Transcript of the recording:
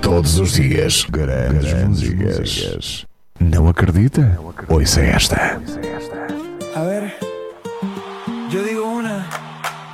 Todos os dias, grandes músicas. Não acredita? Ouça esta. A ver, yo digo una,